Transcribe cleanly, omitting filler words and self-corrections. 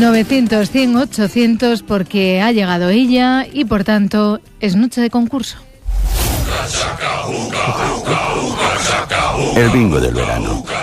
900, 100, 800 porque ha llegado ella y por tanto es noche de concurso. El bingo del verano.